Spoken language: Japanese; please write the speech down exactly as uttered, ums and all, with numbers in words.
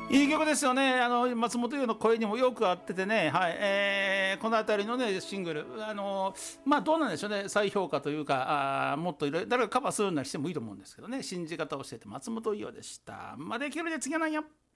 いい曲ですよね。あの松本優の声にもよく合っててね、はい、えー、この辺りのねシングル、あのまあどうなんでしょうね、再評価というか、あもっといろいろ誰かカバーするようにしてもいいと思うんですけどね。信じ方を教えて松本優でした。まできるで次は何や。